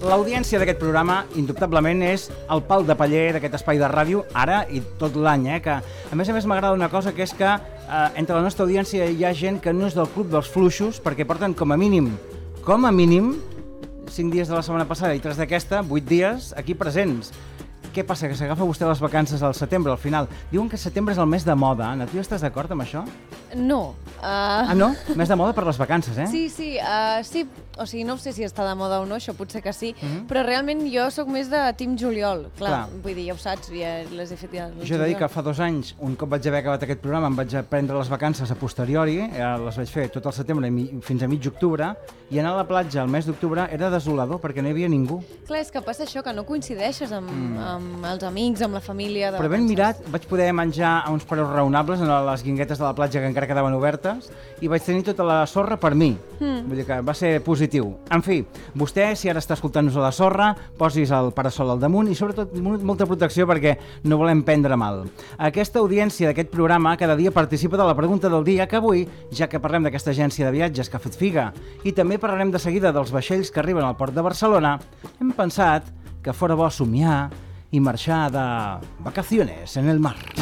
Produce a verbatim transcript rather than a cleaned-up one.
L'audiència d'aquest programa, indubtablement, és el pal de paller d'aquest espai de ràdio, ara i tot l'any, eh? Que, a més a més, m'agrada una cosa, que és que eh, entre la nostra audiència hi ha gent que no és del club dels fluixos, perquè porten com a mínim, com a mínim, cinc dies de la setmana passada i tres d'aquesta, vuit dies, aquí presents. Què passa, que s'agafa vostè les vacances al setembre, al final? Diuen que setembre és el mes de moda, Anna, tu estàs d'acord amb això? No. Uh... Ah, no? Mes de moda per les vacances, eh? Sí, sí, uh, sí, o sigui, no sé si està de moda o no, això potser que sí, uh -huh. però realment jo sóc més de Team Juliol, clar, clar. Vull dir, ja ho saps, ja les he fet ja. Jo he de dir que fa dos anys, un cop vaig haver acabat aquest programa, em vaig prendre les vacances a posteriori, eh, les vaig fer tot el setembre fins a mig octubre, i anar a la platja el mes d'octubre era desolador, perquè no hi havia ningú. Clar, és que passa això, que no coincideixes amb, mm. amb els amics, amb la família... De però ben mirat, vaig poder menjar a uns preus raonables en les guinguetes de la platja que encara quedaven obertes, i vaig tenir tota la sorra per mi. Mm. Vull dir que va ser positiu. En fi, vostè, si ara està escoltant-nos a la sorra, posis el parasol al damunt i sobretot molta protecció perquè no volem prendre mal. Aquesta audiència d'aquest programa cada dia participa de la pregunta del dia, que avui, ja que parlem d'aquesta agència de viatges que ha fet figa, i també parlarem de seguida dels vaixells que arriben al port de Barcelona, hem pensat que fora bo somiar i marxar de vacaciones en el mar.